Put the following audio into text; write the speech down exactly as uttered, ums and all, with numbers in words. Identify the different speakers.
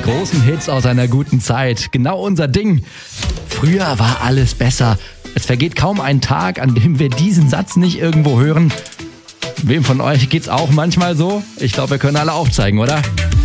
Speaker 1: großen Hits aus einer guten Zeit. Genau unser Ding. Früher war alles besser. Es vergeht kaum ein Tag, an dem wir diesen Satz nicht irgendwo hören. Wem von euch geht's auch manchmal so? Ich glaube, wir können alle aufzeigen, oder?